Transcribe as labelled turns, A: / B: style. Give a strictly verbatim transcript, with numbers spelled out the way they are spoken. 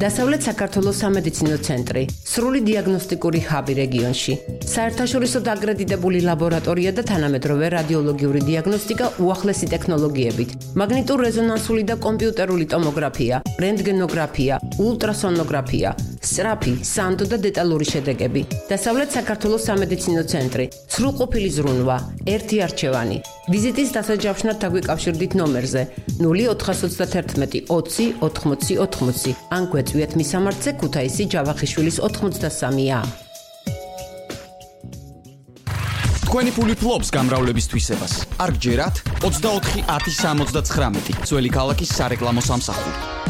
A: დასავლეთ საქართველოს სამედიცინო ცენტრი, სრული დიაგნოსტიკური ჰაბი რეგიონში, საერთაშორისო დაკრედიტებული ლაბორატორია და თანამედროვე რადიოლოგიური დიაგნოსტიკა უახლესი ტექნოლოგიებით, მაგნიტურ რეზონანსული და კომპიუტერული ტომოგრაფია, რენტგენოგრაფია, ულტრასონოგრაფია, სწრაფი, სანდო და დეტალური შედეგები. დასავლეთ საქართველოს სამედიცინო ცენტრი, სრულყოფილი ზრუნვა, ერთი არჩევანი. ვიზიტის დასაჯავშნად დაგვიკავშირდით ნომერზე ნული ოთხას ოცდაათერთმეტი ოცი ოთხმოცი ოთხმოცი ან გვეწვიათ მისამართზე ქუთაისი ჯავახიშვილის ოთხმოცდასამი ა.
B: თქვენი ფული ფლობს გამრავლების თვისებას. არ გჯერათ ოცდაოთხი ათი სამოცდათხრამეტი ძველი ქალაქის სარეკლამო სამსახური.